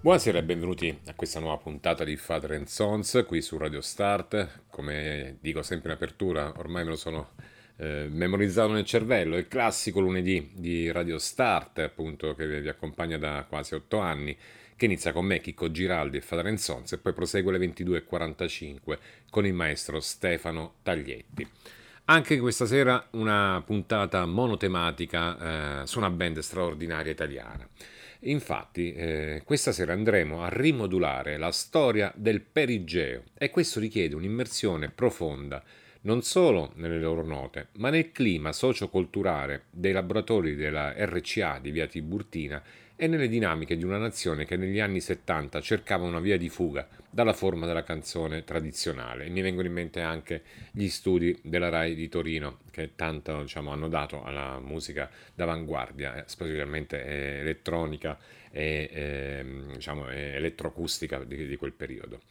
Buonasera e benvenuti a questa nuova puntata di Father and Sons qui su Radio Start. Come dico sempre in apertura, ormai me lo sono memorizzato nel cervello, il classico lunedì di Radio Start, appunto, che vi accompagna da quasi 8 anni, che inizia con me, Chicco Giraldi e Father and Sons, e poi prosegue alle 22:45 con il maestro Stefano Taglietti. Anche questa sera una puntata monotematica su una band straordinaria italiana. Infatti, questa sera andremo a rimodulare la storia del Perigeo e questo richiede un'immersione profonda non solo nelle loro note, ma nel clima socioculturale dei laboratori della RCA di Via Tiburtina e nelle dinamiche di una nazione che negli anni 70 cercava una via di fuga dalla forma della canzone tradizionale. E mi vengono in mente anche gli studi della RAI di Torino che tanto, diciamo, hanno dato alla musica d'avanguardia, specialmente elettronica e diciamo, elettroacustica di quel periodo.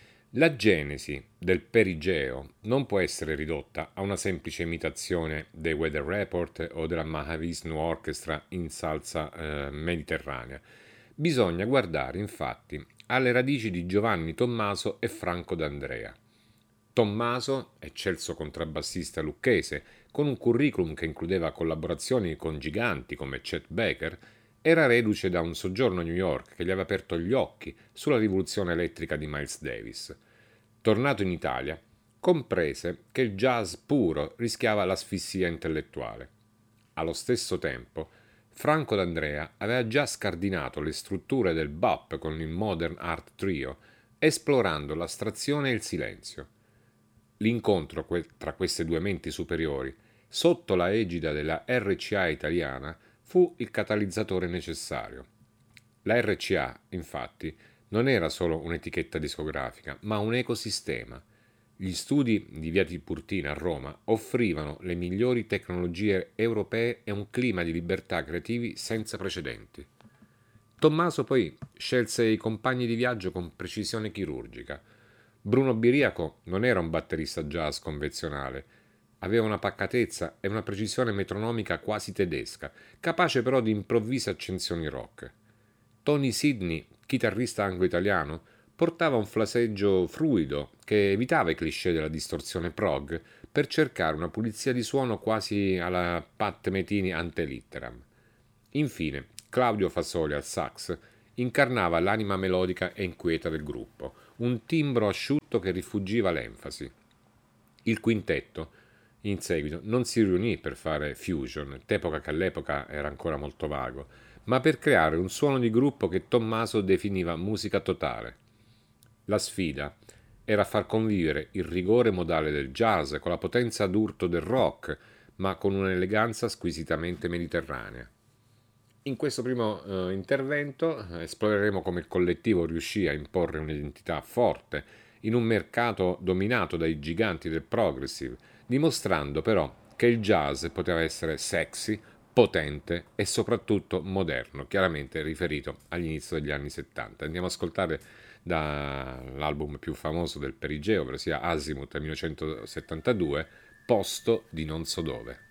La genesi del perigeo non può essere ridotta a una semplice imitazione dei Weather Report o della Mahavishnu Orchestra in salsa mediterranea. Bisogna guardare infatti alle radici di Giovanni Tommaso e Franco D'Andrea. Tommaso, eccelso contrabbassista lucchese, con un curriculum che includeva collaborazioni con giganti come Chet Baker, era reduce da un soggiorno a New York che gli aveva aperto gli occhi sulla rivoluzione elettrica di Miles Davis. Tornato in Italia, comprese che il jazz puro rischiava l'asfissia intellettuale. Allo stesso tempo, Franco D'Andrea aveva già scardinato le strutture del bop con il Modern Art Trio, esplorando l'astrazione e il silenzio. L'incontro tra queste due menti superiori, sotto la egida della RCA italiana, fu il catalizzatore necessario. La RCA, infatti, non era solo un'etichetta discografica, ma un ecosistema. Gli studi di Via Tiburtina a Roma offrivano le migliori tecnologie europee e un clima di libertà creativi senza precedenti. Tommaso poi scelse i compagni di viaggio con precisione chirurgica. Bruno Biriaco non era un batterista jazz convenzionale, aveva una pacatezza e una precisione metronomica quasi tedesca, capace però di improvvise accensioni rock. Tony Sidney, chitarrista anglo-italiano, portava un flaseggio fluido che evitava i cliché della distorsione prog per cercare una pulizia di suono quasi alla Pat Metini ante litteram. Infine, Claudio Fasoli al sax incarnava l'anima melodica e inquieta del gruppo, un timbro asciutto che rifuggiva l'enfasi. Il quintetto, in seguito, non si riunì per fare fusion, t'epoca che all'epoca era ancora molto vago, ma per creare un suono di gruppo che Tommaso definiva musica totale. La sfida era far convivere il rigore modale del jazz con la potenza d'urto del rock, ma con un'eleganza squisitamente mediterranea. In questo primo intervento esploreremo come il collettivo riuscì a imporre un'identità forte in un mercato dominato dai giganti del progressive, dimostrando però che il jazz poteva essere sexy, potente e soprattutto moderno, chiaramente riferito agli inizi degli anni 70. Andiamo ad ascoltare dall'album più famoso del Perigeo, ovvero sia Azimuth 1972, Posto di non so dove.